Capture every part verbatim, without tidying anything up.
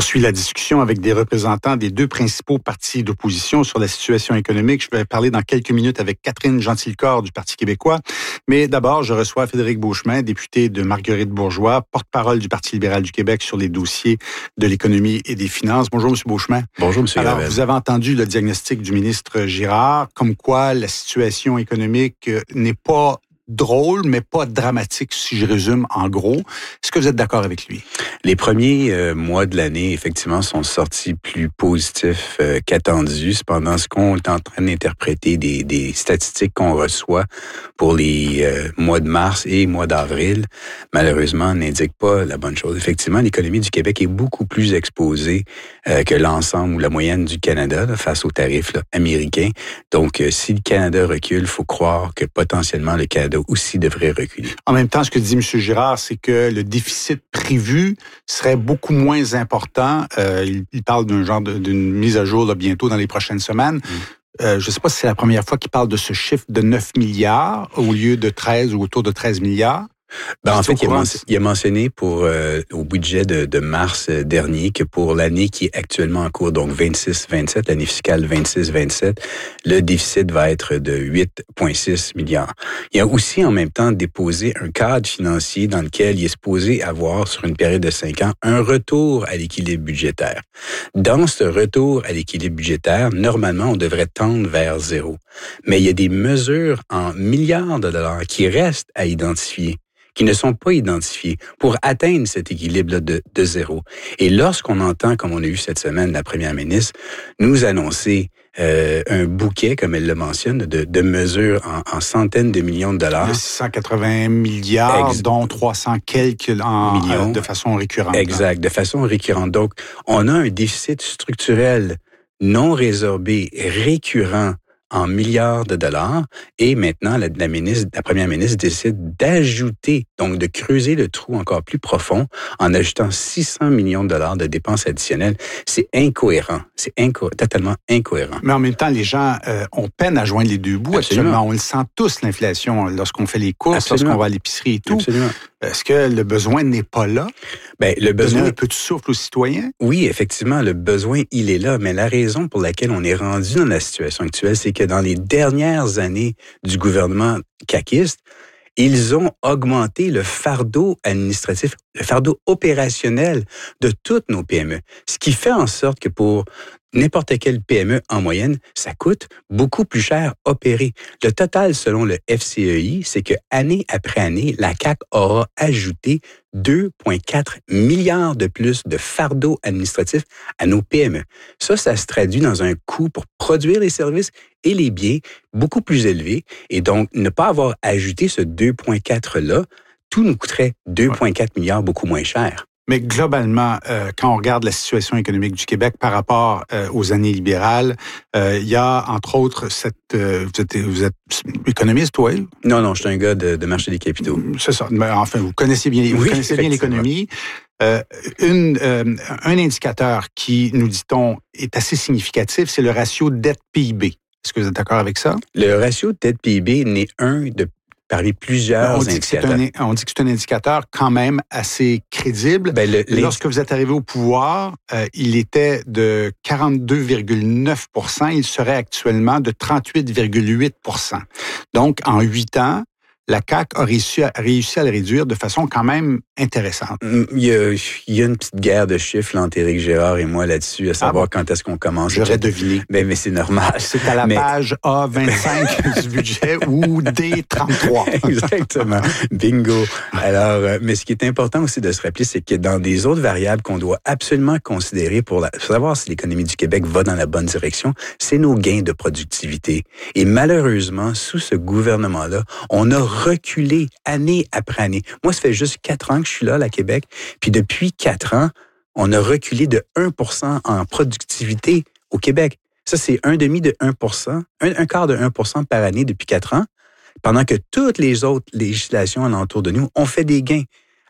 poursuit la discussion avec des représentants des deux principaux partis d'opposition sur la situation économique. Je vais parler dans quelques minutes avec Catherine Gentilcorps du Parti québécois. Mais d'abord, je reçois Frédéric Beauchemin, député de Marguerite-Bourgeois, porte-parole du Parti libéral du Québec sur les dossiers de l'économie et des finances. Bonjour, M. Beauchemin. Bonjour, M. Alors, Gravel. Vous avez entendu le diagnostic du ministre Girard, comme quoi la situation économique n'est pas drôle, mais pas dramatique, si je résume en gros. Est-ce que vous êtes d'accord avec lui? Les premiers euh, mois de l'année, effectivement, sont sortis plus positifs euh, qu'attendus. Cependant, ce qu'on est en train d'interpréter des, des statistiques qu'on reçoit pour les euh, mois de mars et mois d'avril, malheureusement, n'indique pas la bonne chose. Effectivement, l'économie du Québec est beaucoup plus exposée euh, que l'ensemble ou la moyenne du Canada là, face aux tarifs là, américains. Donc, euh, si le Canada recule, il faut croire que potentiellement le Canada aussi devrait reculer. En même temps, ce que dit M. Girard, c'est que le déficit prévu serait beaucoup moins important. Euh, il, il parle d'un genre de, d'une mise à jour là, bientôt dans les prochaines semaines. Mmh. Euh, je ne sais pas si c'est la première fois qu'il parle de ce chiffre de neuf milliards au lieu de treize ou autour de treize milliards. Ben, en fait, il a, mentionné, il a mentionné pour euh, au budget de, de mars dernier que pour l'année qui est actuellement en cours, donc vingt-six vingt-sept, l'année fiscale vingt-six vingt-sept, le déficit va être de huit virgule six milliards. Il a aussi en même temps déposé un cadre financier dans lequel il est supposé avoir, sur une période de cinq ans, un retour à l'équilibre budgétaire. Dans ce retour à l'équilibre budgétaire, normalement, on devrait tendre vers zéro. Mais il y a des mesures en milliards de dollars qui restent à identifier, qui ne sont pas identifiés pour atteindre cet équilibre de, de zéro. Et lorsqu'on entend, comme on a eu cette semaine, la première ministre nous annoncer euh, un bouquet, comme elle le mentionne, de, de mesures en, en centaines de millions de dollars. De six cent quatre-vingts milliards, Ex- dont trois cents quelques en, millions, euh, de façon récurrente. Exact, de façon récurrente. Donc, on a un déficit structurel non résorbé, récurrent, en milliards de dollars, et maintenant, la, la, ministre, la première ministre décide d'ajouter, donc de creuser le trou encore plus profond en ajoutant six cents millions de dollars de dépenses additionnelles. C'est incohérent. C'est inco- totalement incohérent. Mais en même temps, les gens euh, ont peine à joindre les deux bouts. Absolument. Actuellement, on le sent tous, l'inflation, lorsqu'on fait les courses, Absolument. lorsqu'on va à l'épicerie et tout. Absolument. Est-ce que le besoin n'est pas là? Ben, le besoin... Donner un peu de souffle aux citoyens? Oui, effectivement, le besoin, il est là. Mais la raison pour laquelle on est rendu dans la situation actuelle, c'est que dans les dernières années du gouvernement caquiste, ils ont augmenté le fardeau administratif, le fardeau opérationnel de toutes nos P M E. Ce qui fait en sorte que pour n'importe quelle P M E en moyenne, ça coûte beaucoup plus cher opérer. Le total, selon le F C E I, c'est que année après année, la C A Q aura ajouté deux virgule quatre milliards de plus de fardeau administratif à nos P M E. Ça, ça se traduit dans un coût pour produire les services et les biens beaucoup plus élevé. Et donc, ne pas avoir ajouté ce deux virgule quatre-là, tout nous coûterait deux virgule quatre milliards beaucoup moins cher. Mais globalement, euh, quand on regarde la situation économique du Québec par rapport euh, aux années libérales, euh, il y a entre autres cette... Euh, vous, êtes, vous êtes économiste, oui? Non, non, je suis un gars de, de marché des capitaux. C'est ça. Mais enfin, vous connaissez bien, vous oui, connaissez bien l'économie. Euh, une, euh, un indicateur qui, nous dit-on, est assez significatif, c'est le ratio dette-P I B. Est-ce que vous êtes d'accord avec ça? Le ratio dette-P I B n'est un de parmi plusieurs on dit indicateurs. Que c'est un, on dit que c'est un indicateur quand même assez crédible. Ben le, Lorsque vous êtes arrivé au pouvoir, euh, il était de quarante-deux virgule neuf pour cent. Il serait actuellement de trente-huit virgule huit pour cent. Donc, en huit ans, la C A Q a réussi à, réussi à le réduire de façon quand même intéressante. Il y a, il y a une petite guerre de chiffres là, entre Éric Girard et moi là-dessus, à savoir ah bon? Quand est-ce qu'on commence. J'aurais deviné. Mais, mais c'est normal. C'est à la mais... page A vingt-cinq du budget ou D trente-trois. Exactement. Bingo. Alors, euh, mais ce qui est important aussi de se rappeler, c'est que dans des autres variables qu'on doit absolument considérer pour, la, pour savoir si l'économie du Québec va dans la bonne direction, c'est nos gains de productivité. Et malheureusement, sous ce gouvernement-là, on a reculé année après année. Moi, ça fait juste quatre ans que je suis là, à Québec, puis depuis quatre ans, on a reculé de un pour cent en productivité au Québec. Ça, c'est un demi de un pour cent, un, un quart de un pour cent par année depuis quatre ans, pendant que toutes les autres législations alentour de nous ont fait des gains.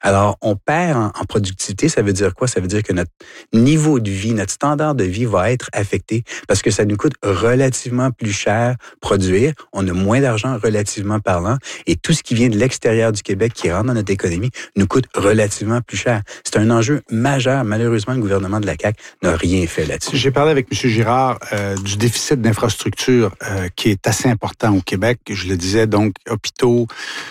Alors, on perd en, en productivité. Ça veut dire quoi? Ça veut dire que notre niveau de vie, notre standard de vie va être affecté parce que ça nous coûte relativement plus cher produire. On a moins d'argent relativement parlant et tout ce qui vient de l'extérieur du Québec qui rentre dans notre économie nous coûte relativement plus cher. C'est un enjeu majeur. Malheureusement, le gouvernement de la C A Q n'a rien fait là-dessus. J'ai parlé avec M. Girard euh, du déficit d'infrastructures euh, qui est assez important au Québec. Je le disais, donc, hôpitaux,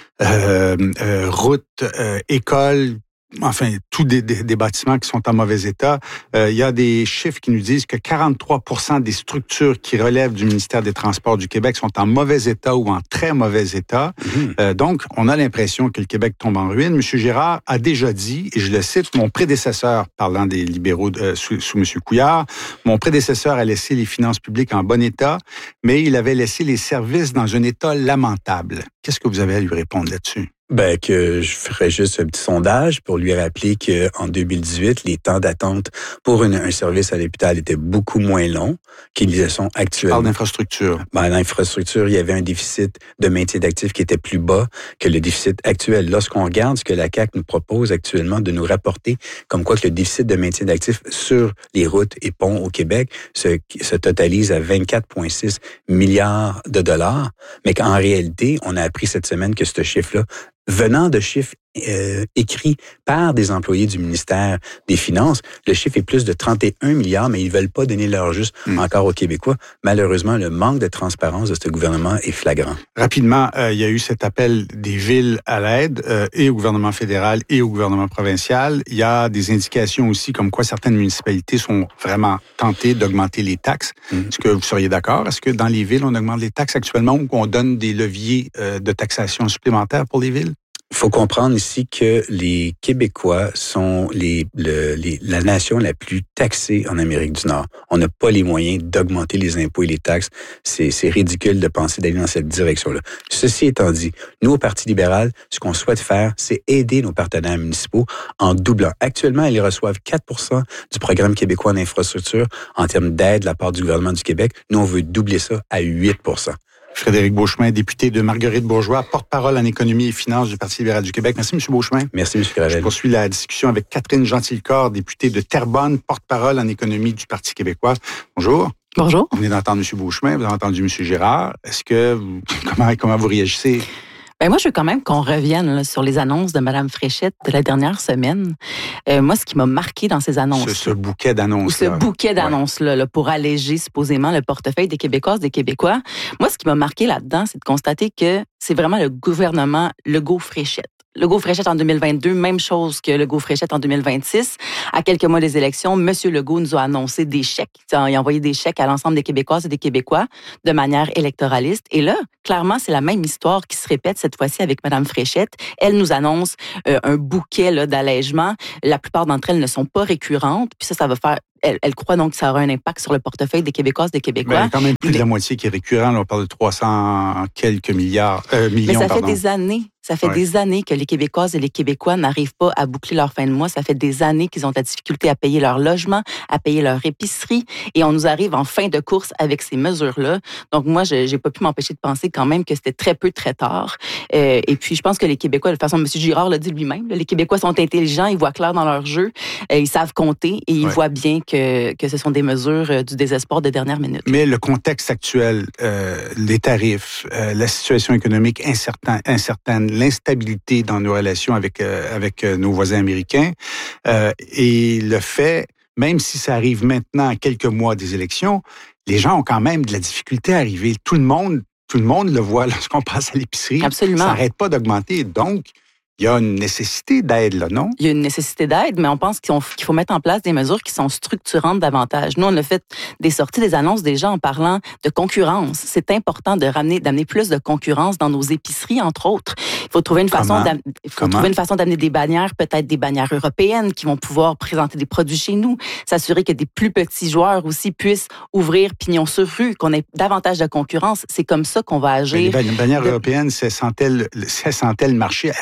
euh, euh, routes, euh, écoles, enfin, tous des, des, des bâtiments qui sont en mauvais état. Euh, il y a des chiffres qui nous disent que quarante-trois pour cent des structures qui relèvent du ministère des Transports du Québec sont en mauvais état ou en très mauvais état. Mmh. Euh, donc, on a l'impression que le Québec tombe en ruine. M. Girard a déjà dit, et je le cite, mon prédécesseur, parlant des libéraux euh, sous, sous M. Couillard, mon prédécesseur a laissé les finances publiques en bon état, mais il avait laissé les services dans un état lamentable. Qu'est-ce que vous avez à lui répondre là-dessus? Ben, que je ferais juste un petit sondage pour lui rappeler qu'en deux mille dix-huit, les temps d'attente pour une, un service à l'hôpital étaient beaucoup moins longs qu'ils le sont actuellement. Parle d'infrastructure. Ben, l'infrastructure, il y avait un déficit de maintien d'actifs qui était plus bas que le déficit actuel. Lorsqu'on regarde ce que la C A Q nous propose actuellement de nous rapporter, comme quoi que le déficit de maintien d'actifs sur les routes et ponts au Québec se, se totalise à vingt-quatre virgule six milliards de dollars, mais qu'en réalité, on a appris cette semaine que ce chiffre-là, venant de chiffres euh, écrits par des employés du ministère des Finances, le chiffre est plus de trente et un milliards, mais ils veulent pas donner leur juste mmh. encore aux Québécois. Malheureusement, le manque de transparence de ce gouvernement est flagrant. Rapidement, euh, il y a eu cet appel des villes à l'aide, euh, et au gouvernement fédéral et au gouvernement provincial. Il y a des indications aussi comme quoi certaines municipalités sont vraiment tentées d'augmenter les taxes. Mmh. Est-ce que vous seriez d'accord? Est-ce que dans les villes, on augmente les taxes actuellement ou qu'on donne des leviers euh, de taxation supplémentaires pour les villes? Il faut comprendre ici que les Québécois sont les, le, les, la nation la plus taxée en Amérique du Nord. On n'a pas les moyens d'augmenter les impôts et les taxes. C'est, c'est ridicule de penser d'aller dans cette direction-là. Ceci étant dit, nous, au Parti libéral, ce qu'on souhaite faire, c'est aider nos partenaires municipaux en doublant. Actuellement, ils reçoivent quatre pour cent du programme québécois en infrastructure en termes d'aide de la part du gouvernement du Québec. Nous, on veut doubler ça à huit pour cent. Frédéric Beauchemin, député de Marguerite-Bourgeois, porte-parole en économie et finances du Parti libéral du Québec. Merci, M. Beauchemin. Merci, M. Gravel. Je poursuis la discussion avec Catherine Gentilcorps, députée de Terrebonne, porte-parole en économie du Parti québécois. Bonjour. Bonjour. Vous venez d'entendre M. Beauchemin, vous avez entendu M. Girard. Est-ce que, comment, comment vous réagissez? Ben moi, je veux quand même qu'on revienne là, sur les annonces de Mme Fréchette de la dernière semaine. Euh, moi, ce qui m'a marqué dans ces annonces... Ce, ce bouquet d'annonces. Ce bouquet d'annonces-là, là, pour alléger supposément le portefeuille des Québécoises, des Québécois. Moi, ce qui m'a marqué là-dedans, c'est de constater que c'est vraiment le gouvernement Legault-Fréchette. Legault-Fréchette en deux mille vingt-deux, même chose que Legault-Fréchette en deux mille vingt-six. À quelques mois des élections, M. Legault nous a annoncé des chèques. Il a envoyé des chèques à l'ensemble des Québécoises et des Québécois de manière électoraliste. Et là, clairement, c'est la même histoire qui se répète cette fois-ci avec Mme Fréchette. Elle nous annonce euh, un bouquet là, d'allègements. La plupart d'entre elles ne sont pas récurrentes. Puis ça, ça va faire... Elle, elle croit donc que ça aura un impact sur le portefeuille des Québécoises, des Québécois. Mais il y a quand même plus de la moitié qui est récurrent. Là, on parle de trois cents quelques milliards, euh, millions. Mais ça pardon. fait des années. Ça fait ouais. des années que les Québécoises et les Québécois n'arrivent pas à boucler leur fin de mois. Ça fait des années qu'ils ont de la difficulté à payer leur logement, à payer leur épicerie. Et on nous arrive en fin de course avec ces mesures-là. Donc moi, je n'ai pas pu m'empêcher de penser quand même que c'était très peu, très tard. Euh, et puis, je pense que les Québécois, de toute façon, M. Girard l'a dit lui-même, là, les Québécois sont intelligents, ils voient clair dans leur jeu, euh, ils savent compter et ils ouais. voient bien que, que ce sont des mesures euh, du désespoir de dernière minute. Mais le contexte actuel, euh, les tarifs, euh, la situation économique incertain, incertaine, l'instabilité dans nos relations avec euh, avec euh, nos voisins américains euh, et le fait, même si ça arrive maintenant à quelques mois des élections, les gens ont quand même de la difficulté à arriver. Tout le monde, tout le monde le voit lorsqu'on passe à l'épicerie. Absolument. Ça n'arrête pas d'augmenter. Donc, il y a une nécessité d'aide, là, non? Il y a une nécessité d'aide, mais on pense qu'il faut mettre en place des mesures qui sont structurantes davantage. Nous, on a fait des sorties, des annonces déjà en parlant de concurrence. C'est important de ramener, d'amener plus de concurrence dans nos épiceries, entre autres. Il faut trouver une façon, il faut trouver une façon d'amener des bannières, peut-être des bannières européennes qui vont pouvoir présenter des produits chez nous, s'assurer que des plus petits joueurs aussi puissent ouvrir pignon sur rue, qu'on ait davantage de concurrence. C'est comme ça qu'on va agir. Mais les bannières de... européennes, c'est sentaient le marché, elles seraient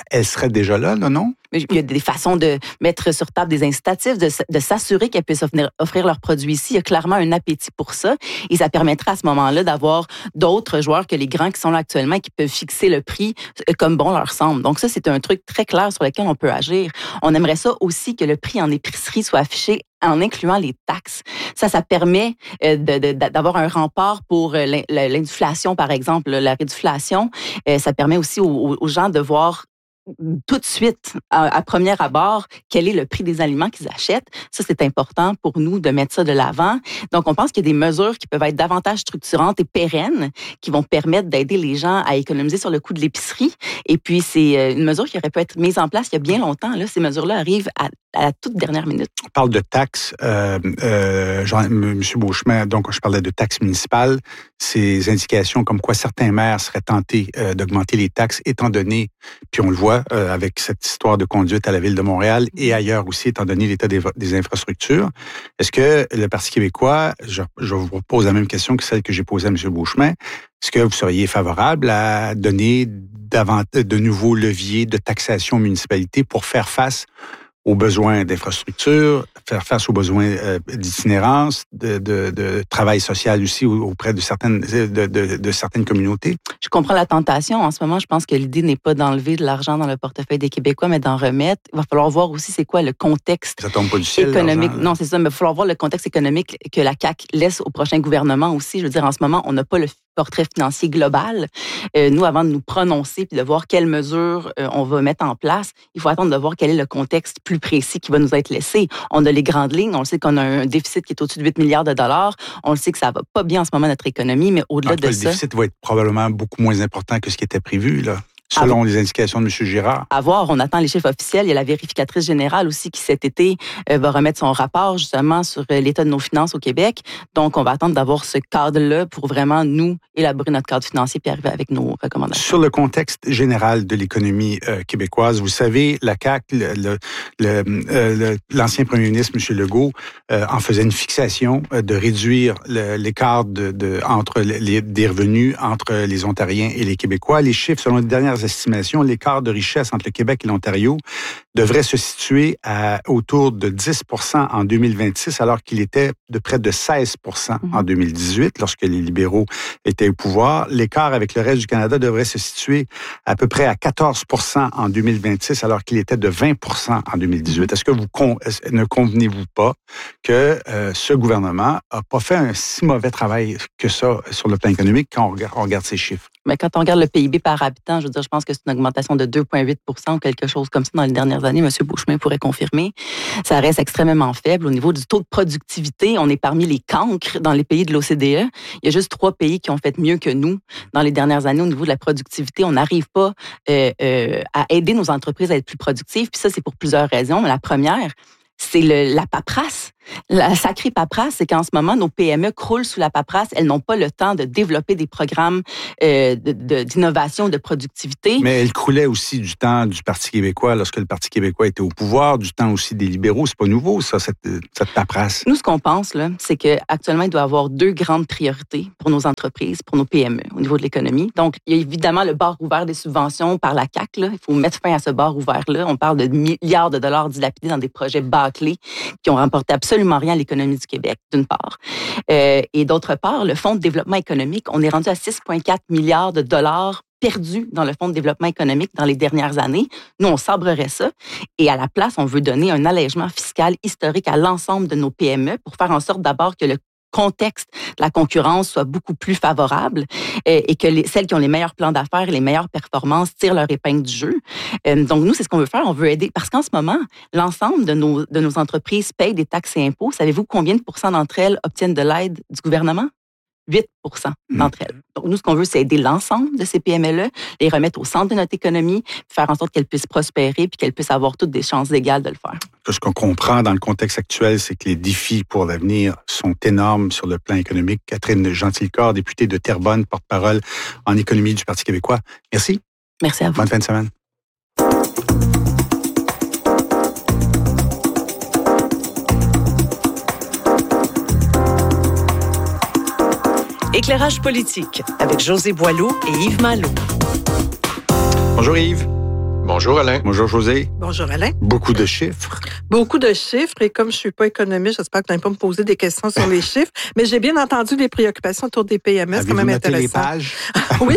serait déjà là, là, non? Il y a des façons de mettre sur table des incitatifs, de, de s'assurer qu'elles puissent offrir, offrir leurs produits ici. Il y a clairement un appétit pour ça. Et ça permettrait à ce moment-là d'avoir d'autres joueurs que les grands qui sont là actuellement et qui peuvent fixer le prix comme bon leur semble. Donc ça, c'est un truc très clair sur lequel on peut agir. On aimerait ça aussi que le prix en épicerie soit affiché en incluant les taxes. Ça, ça permet de, de, d'avoir un rempart pour l'inflation, par exemple, la réduflation. Ça permet aussi aux, aux gens de voir tout de suite, à, à premier abord, quel est le prix des aliments qu'ils achètent. Ça, c'est important pour nous de mettre ça de l'avant. Donc, on pense qu'il y a des mesures qui peuvent être davantage structurantes et pérennes qui vont permettre d'aider les gens à économiser sur le coût de l'épicerie. Et puis, c'est une mesure qui aurait pu être mise en place il y a bien longtemps. Là, ces mesures-là arrivent à, à la toute dernière minute. On parle de taxes. Euh, euh, Jean, M. Beauchemin, donc, je parlais de taxes municipales. Ces indications comme quoi certains maires seraient tentés euh, d'augmenter les taxes, étant donné, puis on le voit, Euh, avec cette histoire de conduite à la Ville de Montréal et ailleurs aussi, étant donné l'état des, des infrastructures. Est-ce que le Parti québécois, je, je vous pose la même question que celle que j'ai posée à M. Beauchemin, est-ce que vous seriez favorable à donner davantage de nouveaux leviers de taxation aux municipalités pour faire face aux besoins d'infrastructures, faire face aux besoins euh, d'itinérance, de, de, de travail social aussi auprès de certaines, de, de, de certaines communautés? Je comprends la tentation. En ce moment, je pense que l'idée n'est pas d'enlever de l'argent dans le portefeuille des Québécois, mais d'en remettre. Il va falloir voir aussi c'est quoi le contexte ça tombe pas du ciel, économique. Non, c'est ça, mais il va falloir voir le contexte économique que la C A Q laisse au prochain gouvernement aussi. Je veux dire, en ce moment, on n'a pas le portrait financier global. Euh, nous, avant de nous prononcer puis de voir quelles mesures euh, on va mettre en place, il faut attendre de voir quel est le contexte plus précis qui va nous être laissé. On a les grandes lignes, on le sait qu'on a un déficit qui est au-dessus de huit milliards de dollars, on le sait que ça va pas bien en ce moment notre économie, mais au-delà de le ça... Le déficit va être probablement beaucoup moins important que ce qui était prévu, là. Selon les indications de M. Girard. À voir, on attend les chiffres officiels. Il y a la vérificatrice générale aussi qui, cet été, euh, va remettre son rapport justement sur euh, l'état de nos finances au Québec. Donc, on va attendre d'avoir ce cadre-là pour vraiment, nous, élaborer notre cadre financier puis arriver avec nos recommandations. Sur le contexte général de l'économie euh, québécoise, vous savez, la C A Q, le, le, le, euh, l'ancien premier ministre, M. Legault, euh, en faisait une fixation euh, de réduire le, l'écart de, de, entre les, des revenus entre les Ontariens et les Québécois. Les chiffres, selon les dernières estimations, l'écart de richesse entre le Québec et l'Ontario devrait se situer à autour de dix pour cent en deux mille vingt-six, alors qu'il était de près de seize pour cent en deux mille dix-huit, lorsque les libéraux étaient au pouvoir. L'écart avec le reste du Canada devrait se situer à peu près à quatorze pour cent en deux mille vingt-six, alors qu'il était de vingt pour cent en deux mille dix-huit. Est-ce que vous ne convenez-vous pas que euh, ce gouvernement n'a pas fait un si mauvais travail que ça sur le plan économique quand on regarde, on regarde ces chiffres? Mais quand on regarde le P I B par habitant, je veux dire, je pense que c'est une augmentation de deux virgule huit pour cent ou quelque chose comme ça dans les dernières années. M. Beauchemin pourrait confirmer. Ça reste extrêmement faible. Au niveau du taux de productivité, on est parmi les cancres dans les pays de l'O C D E. Il y a juste trois pays qui ont fait mieux que nous dans les dernières années au niveau de la productivité. On n'arrive pas euh, euh, à aider nos entreprises à être plus productives. Puis ça, c'est pour plusieurs raisons. La première, c'est le, la paperasse. La sacrée paperasse, c'est qu'en ce moment, nos P M E croulent sous la paperasse. Elles n'ont pas le temps de développer des programmes euh, de, de, d'innovation, de productivité. Mais elles croulaient aussi du temps du Parti québécois, lorsque le Parti québécois était au pouvoir, du temps aussi des libéraux. C'est pas nouveau, ça, cette, cette paperasse. Nous, ce qu'on pense, là, c'est qu'actuellement, il doit y avoir deux grandes priorités pour nos entreprises, pour nos P M E, au niveau de l'économie. Donc, il y a évidemment le bar ouvert des subventions par la C A Q. Là. Il faut mettre fin à ce bar ouvert-là. On parle de milliards de dollars dilapidés dans des projets bâclés qui ont remporté absolument rien à l'économie du Québec, d'une part. Euh, et d'autre part, le Fonds de développement économique, on est rendu à six virgule quatre milliards de dollars perdus dans le Fonds de développement économique dans les dernières années. Nous, on sabrerait ça. Et à la place, on veut donner un allègement fiscal historique à l'ensemble de nos P M E pour faire en sorte d'abord que le contexte de la concurrence soit beaucoup plus favorable euh, et que les, celles qui ont les meilleurs plans d'affaires et les meilleures performances tirent leur épingle du jeu. Euh, donc, nous, c'est ce qu'on veut faire. On veut aider. Parce qu'en ce moment, l'ensemble de nos, de nos entreprises payent des taxes et impôts. Savez-vous combien de pourcents d'entre elles obtiennent de l'aide du gouvernement? huit pour cent d'entre elles. Donc, nous, ce qu'on veut, c'est aider l'ensemble de ces P M E-là, les remettre au centre de notre économie, faire en sorte qu'elles puissent prospérer puis qu'elles puissent avoir toutes des chances égales de le faire. Ce qu'on comprend dans le contexte actuel, c'est que les défis pour l'avenir sont énormes sur le plan économique. Catherine Gentilcorps, députée de Terrebonne, porte-parole en économie du Parti québécois. Merci. Merci à vous. Bonne fin de semaine. Éclairage politique avec José Boileau et Yves Malo. Bonjour Yves. Bonjour Alain. Bonjour José. Bonjour Alain. Beaucoup de chiffres. Beaucoup de chiffres et comme je suis pas économiste, j'espère que tu n'allais pas me poser des questions sur les chiffres, mais j'ai bien entendu les préoccupations autour des P M E, c'est quand même noté intéressant. Les pages? Oui.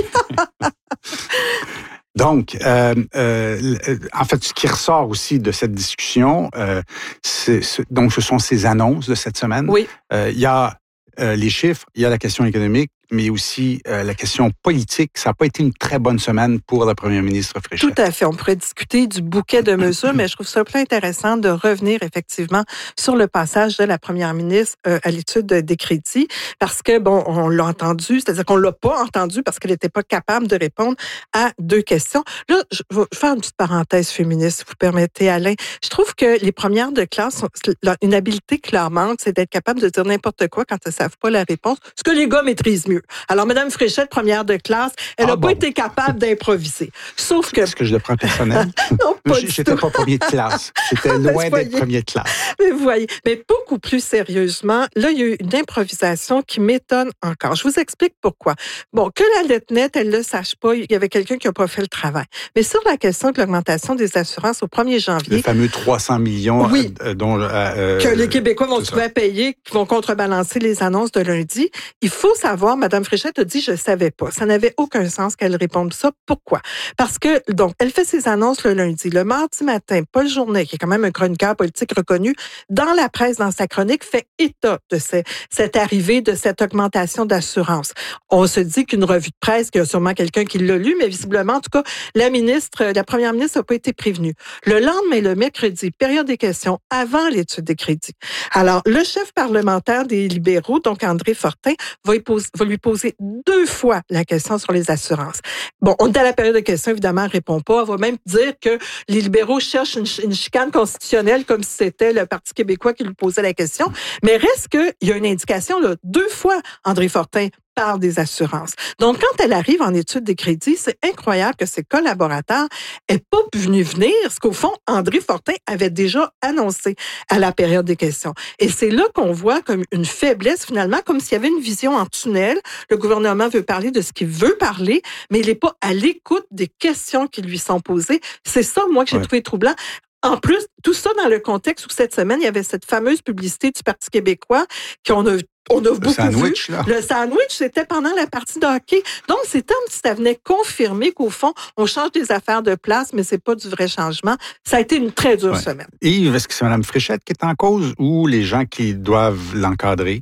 Donc, euh, euh, en fait, ce qui ressort aussi de cette discussion, euh, c'est, donc ce sont ces annonces de cette semaine. Oui. Euh, il y a euh, les chiffres, il y a la question économique, mais aussi euh, la question politique. Ça n'a pas été une très bonne semaine pour la première ministre Fréchette. Tout à fait. On pourrait discuter du bouquet de mesures, mais je trouve ça plein intéressant de revenir effectivement sur le passage de la première ministre euh, à l'étude des crédits, parce que, bon, on l'a entendu, c'est-à-dire qu'on l'a pas entendu parce qu'elle n'était pas capable de répondre à deux questions. Là, je vais faire une petite parenthèse féministe, si vous permettez, Alain. Je trouve que les premières de classe, sont, une habileté qui leur manque, c'est d'être capable de dire n'importe quoi quand elles ne savent pas la réponse, ce que les gars maîtrisent mieux. Alors, Mme Fréchette, première de classe, elle n'a ah, pas bon. été capable d'improviser. Sauf que... Est-ce que je le prends personnel? Non, pas du J'étais tout. pas premier de classe. J'étais loin d'être premier de classe. Mais vous voyez, mais beaucoup plus sérieusement, là, il y a eu une improvisation qui m'étonne encore. Je vous explique pourquoi. Bon, que la lettre-nette, elle ne le sache pas, il y avait quelqu'un qui n'a pas fait le travail. Mais sur la question de l'augmentation des assurances au premier janvier... Le fameux trois cents millions oui, euh, dont... Euh, que les Québécois vont se trouver à payer, qui vont contrebalancer les annonces de lundi. Il faut savoir, Mme Fréchette a dit, je ne savais pas. Ça n'avait aucun sens qu'elle réponde ça. Pourquoi? Parce que, donc, elle fait ses annonces le lundi. Le mardi matin, Paul Journet, qui est quand même un chroniqueur politique reconnu, dans la presse, dans sa chronique, fait état de ces, cette arrivée, de cette augmentation d'assurance. On se dit qu'une revue de presse, qu'il y a sûrement quelqu'un qui l'a lu, mais visiblement, en tout cas, la ministre, la première ministre n'a pas été prévenue. Le lendemain, le mercredi, période des questions, avant l'étude des crédits. Alors, le chef parlementaire des libéraux, donc André Fortin, va, y poser, va lui poser deux fois la question sur les assurances. Bon, on est à la période de questions, évidemment, elle répond pas. Elle va même dire que les libéraux cherchent une, une chicane constitutionnelle comme si c'était le Parti québécois qui lui posait la question. Mais reste qu'il y a une indication, là, deux fois, André Fortin parle des assurances. Donc, quand elle arrive en étude des crédits, c'est incroyable que ses collaborateurs n'aient pas venu venir, ce qu'au fond, André Fortin avait déjà annoncé à la période des questions. Et c'est là qu'on voit comme une faiblesse, finalement, comme s'il y avait une vision en tunnel. Le gouvernement veut parler de ce qu'il veut parler, mais il n'est pas à l'écoute des questions qui lui sont posées. C'est ça, moi, que j'ai ouais. trouvé troublant. En plus, tout ça dans le contexte où cette semaine, il y avait cette fameuse publicité du Parti québécois qu'on a On a le beaucoup sandwich, vu. Là. Le sandwich, c'était pendant la partie de hockey. Donc, c'est comme si ça venait confirmer qu'au fond, on change des affaires de place, mais c'est pas du vrai changement. Ça a été une très dure ouais. semaine. Yves, est-ce que c'est Mme Fréchette qui est en cause ou les gens qui doivent l'encadrer?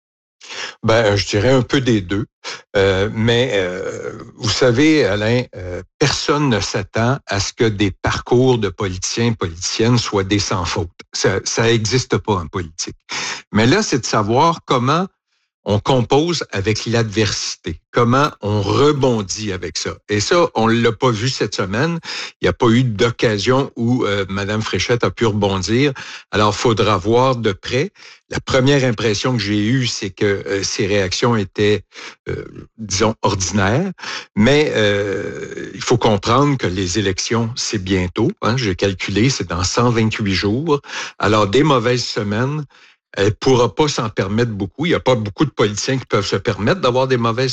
Ben, je dirais un peu des deux. Euh, mais euh, vous savez, Alain, euh, personne ne s'attend à ce que des parcours de politiciens et politiciennes soient des sans faute. Ça, ça n'existe pas en politique. Mais là, c'est de savoir comment on compose avec l'adversité, comment on rebondit avec ça. Et ça, on l'a pas vu cette semaine. Il n'y a pas eu d'occasion où euh, Mme Fréchette a pu rebondir. Alors, il faudra voir de près. La première impression que j'ai eue, c'est que euh, ses réactions étaient, euh, disons, ordinaires. Mais euh, il faut comprendre que les élections, c'est bientôt. Hein, j'ai calculé, c'est dans cent vingt-huit jours. Alors, des mauvaises semaines, elle ne pourra pas s'en permettre beaucoup. Il n'y a pas beaucoup de politiciens qui peuvent se permettre d'avoir des mauvaises